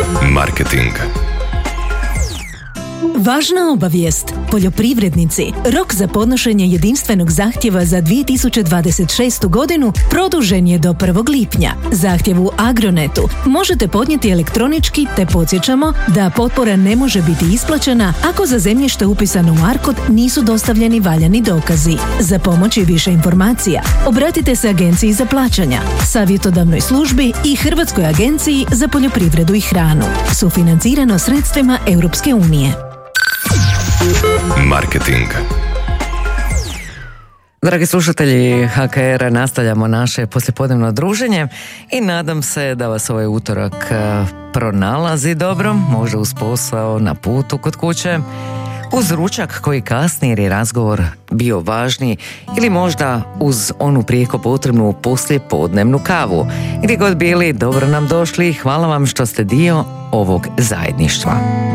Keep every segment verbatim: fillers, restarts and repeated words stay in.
Marketing. Važna obavijest. Poljoprivrednici, rok za podnošenje jedinstvenog zahtjeva za dvije tisuće dvadeset šestu godinu produžen je do prvog lipnja. Zahtjev u Agronetu možete podnijeti elektronički, te podsjećamo da potpora ne može biti isplaćena ako za zemljište upisano u ARKOD nisu dostavljeni valjani dokazi. Za pomoć i više informacija obratite se Agenciji za plaćanja, savjetodavnoj službi i Hrvatskoj agenciji za poljoprivredu i hranu. Sufinancirano sredstvima Europske unije. Marketing. Dragi slušatelji ha ka era, nastavljamo naše poslijepodnevno druženje i nadam se da vas ovaj utorak pronalazi dobro, možda uz posao, na putu, kod kuće, uz ručak koji kasni jer je razgovor bio važniji ili možda uz onu prijeko potrebnu poslijepodnevnu kavu. Gdje god bili, dobro nam došli, hvala vam što ste dio ovog zajedništva.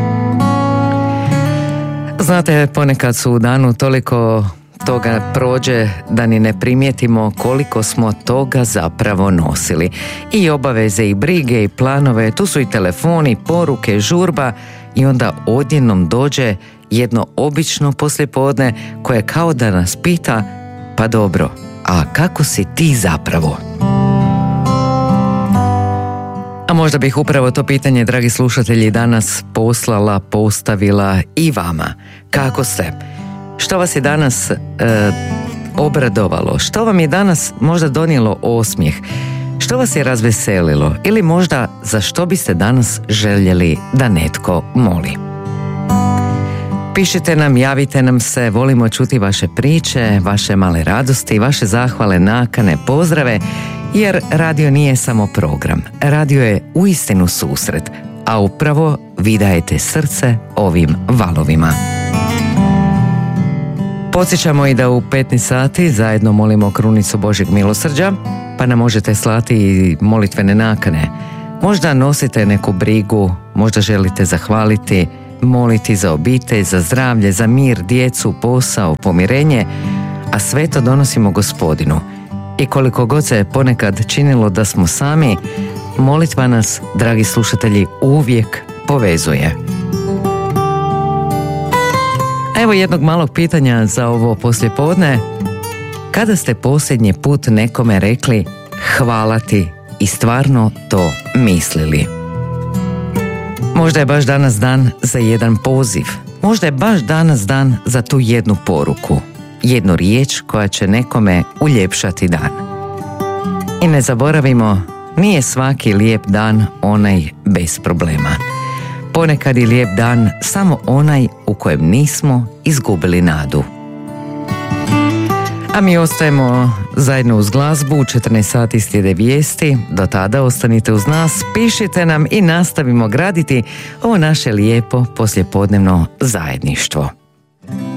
Znate, ponekad su u danu toliko toga prođe da ni ne primijetimo koliko smo toga zapravo nosili. I obaveze, i brige, i planove, tu su i telefoni, poruke, žurba i onda odjednom dođe jedno obično poslijepodne koje kao da nas pita, pa dobro, a kako si ti zapravo? A možda bih upravo to pitanje, dragi slušatelji, danas poslala, postavila i vama. Kako ste? Što vas je danas e, obradovalo? Što vam je danas možda donijelo osmijeh? Što vas je razveselilo? Ili možda za što biste danas željeli da netko moli? Pišite nam, javite nam se, volimo čuti vaše priče, vaše male radosti, vaše zahvale, nakane, pozdrave, jer radio nije samo program. Radio je uistinu susret, a upravo vi dajete srce ovim valovima. Podsjećamo i da u petnaest sati zajedno molimo krunicu Božjeg milosrđa, pa nam možete slati i molitvene nakane. Možda nosite neku brigu, možda želite zahvaliti, moliti za obitelj, za zdravlje, za mir, djecu, posao, pomirenje, a sve to donosimo Gospodinu. I koliko god se ponekad činilo da smo sami, molitva nas, dragi slušatelji, uvijek povezuje. Evo jednog malog pitanja za ovo poslijepodne. Kada ste posljednji put nekome rekli hvala ti i stvarno to mislili? Možda je baš danas dan za jedan poziv. Možda je baš danas dan za tu jednu poruku. Jednu riječ koja će nekome uljepšati dan. I ne zaboravimo, nije svaki lijep dan onaj bez problema. Ponekad je lijep dan samo onaj u kojem nismo izgubili nadu. A mi ostajemo zajedno uz glazbu, u četrnaest sati slijede vijesti. Do tada ostanite uz nas, pišite nam i nastavimo graditi ovo naše lijepo poslijepodnevno zajedništvo.